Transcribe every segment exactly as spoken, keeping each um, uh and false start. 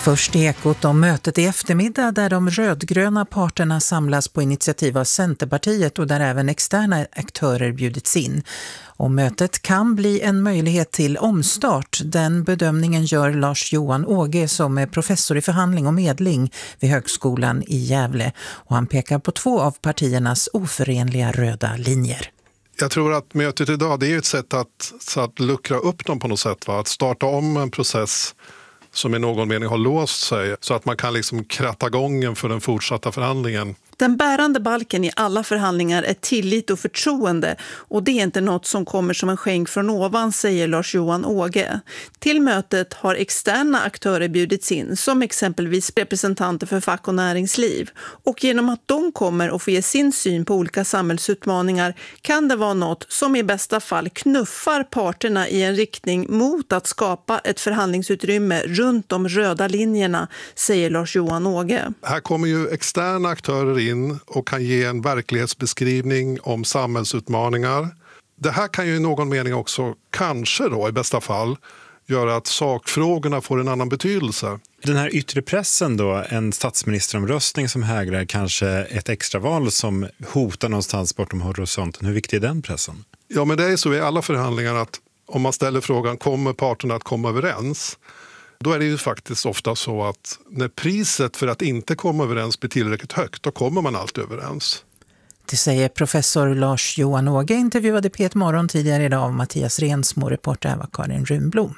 Först Ekot om mötet i eftermiddag där de rödgröna parterna samlas på initiativ av Centerpartiet och där även externa aktörer bjudits in. Och mötet kan bli en möjlighet till omstart. Den bedömningen gör Lars-Johan Åge som är professor i förhandling och medling vid Högskolan i Gävle. Och han pekar på två av partiernas oförenliga röda linjer. Jag tror att mötet idag det är ett sätt att, så att luckra upp dem på något sätt. Va? Att starta om en process som i någon mening har låst sig så att man kan liksom kratta gången för den fortsatta förhandlingen. Den bärande balken i alla förhandlingar är tillit och förtroende och det är inte något som kommer som en skänk från ovan, säger Lars-Johan Åge. Till mötet har externa aktörer bjudits in som exempelvis representanter för fack och näringsliv och genom att de kommer och får ge sin syn på olika samhällsutmaningar kan det vara något som i bästa fall knuffar parterna i en riktning mot att skapa ett förhandlingsutrymme runt de röda linjerna, säger Lars-Johan Åge. Här kommer ju externa aktörer in och kan ge en verklighetsbeskrivning om samhällsutmaningar. Det här kan ju i någon mening också, kanske då i bästa fall, göra att sakfrågorna får en annan betydelse. Den här yttre pressen då, en statsministeromröstning som hägrar, kanske ett extraval som hotar någonstans bortom horisonten. Hur viktig är den pressen? Ja, men det är så i alla förhandlingar att om man ställer frågan kommer parterna att komma överens, då är det ju faktiskt ofta så att när priset för att inte komma överens blir tillräckligt högt, då kommer man alltid överens. Det säger professor Lars-Johan Åge, intervjuade P ett Morgon tidigare idag av Mattias Rensmo, reporter var Karin Runblom.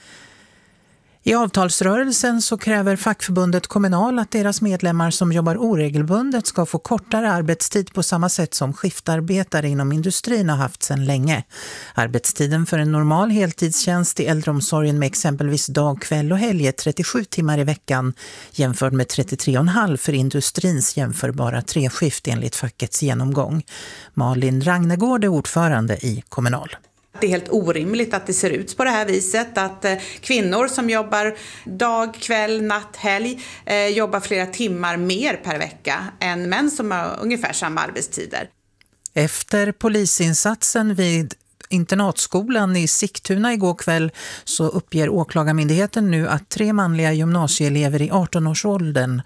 I avtalsrörelsen så kräver fackförbundet Kommunal att deras medlemmar som jobbar oregelbundet ska få kortare arbetstid på samma sätt som skiftarbetare inom industrin har haft sedan länge. Arbetstiden för en normal heltidstjänst i äldreomsorgen med exempelvis dag, kväll och helg är trettiosju timmar i veckan jämfört med trettiotre komma fem för industrins jämförbara treskift enligt fackets genomgång. Malin Ragnegård är ordförande i Kommunal. Det är helt orimligt att det ser ut på det här viset, att eh, kvinnor som jobbar dag, kväll, natt, helg eh, jobbar flera timmar mer per vecka än män som har ungefär samma arbetstider. Efter polisinsatsen vid internatskolan i Sigtuna igår kväll så uppger åklagarmyndigheten nu att tre manliga gymnasieelever i arton-årsåldern